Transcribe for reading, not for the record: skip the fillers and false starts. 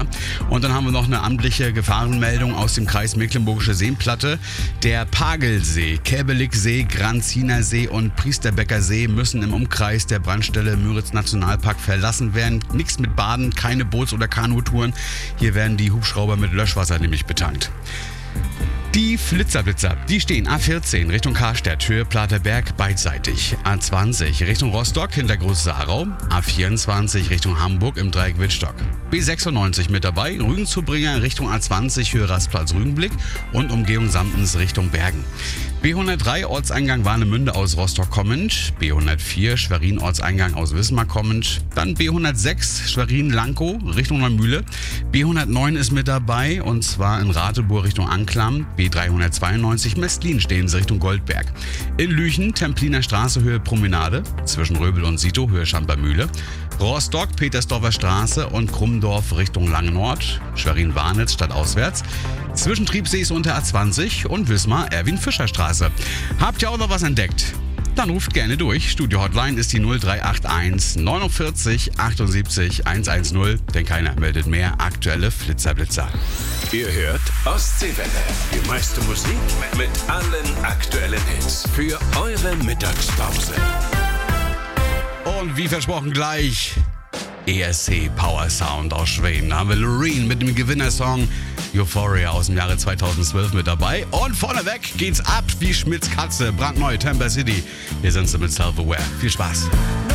Flitzer. Und dann haben wir noch eine amtliche Gefahrenmeldung aus dem Kreis Mecklenburgische Seenplatte. Der Pagelsee, Käbeligsee, Granziner See und Priesterbecker See müssen im Umkreis der Brandstelle Müritz Nationalpark verlassen werden. Nichts mit Baden, keine Boots- oder Kanutouren. Hier werden die Hubschrauber mit Löschwasser nämlich betankt. Die Flitzerblitzer, die stehen A14 Richtung Karstadt, Höhe Platerberg beidseitig. A20 Richtung Rostock hinter Groß-Sarau. A24 Richtung Hamburg im Dreieck Wittstock. B96 mit dabei, Rügenzubringer Richtung A20 Höhe Rastplatz Rügenblick und Umgehung Samtens Richtung Bergen. B103 Ortseingang Warnemünde aus Rostock kommend, B104 Schwerin Ortseingang aus Wismar kommend, dann B106 Schwerin-Lankow Richtung Neumühle, B109 ist mit dabei und zwar in Radeburg Richtung Anklam, B392 Mestlin stehen sie Richtung Goldberg. In Lüchen Templiner Straße Höhe Promenade, zwischen Röbel und Sito Höhe Schampermühle, Rostock Petersdorfer Straße und Krummdorf Richtung Langenort, Schwerin-Warnitz stadtauswärts, zwischen Triebsees und der A20 und Wismar Erwin-Fischer-Straße. Habt ihr auch noch was entdeckt? Dann ruft gerne durch. Studio-Hotline ist die 0381 49 78 110, denn keiner meldet mehr aktuelle Flitzerblitzer. Ihr hört Ostseewelle. Die meiste Musik mit allen aktuellen Hits für eure Mittagspause. Und wie versprochen gleich ESC Power Sound aus Schweden. Da haben wir Loreen mit dem Gewinnersong Euphoria aus dem Jahre 2012 mit dabei. Und vorneweg geht's ab wie Schmitz Katze. Brandneu, Tampa City. Hier sind sie mit Self-Aware. Viel Spaß.